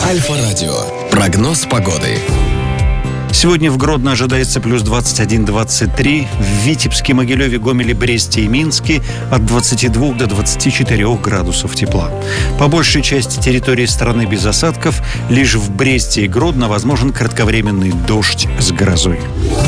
Альфа-радио. Прогноз погоды. Сегодня в Гродно ожидается плюс 21-23, в Витебске, Могилеве, Гомеле, Бресте и Минске от 22 до 24 градусов тепла. По большей части территории страны без осадков, лишь в Бресте и Гродно возможен кратковременный дождь с грозой.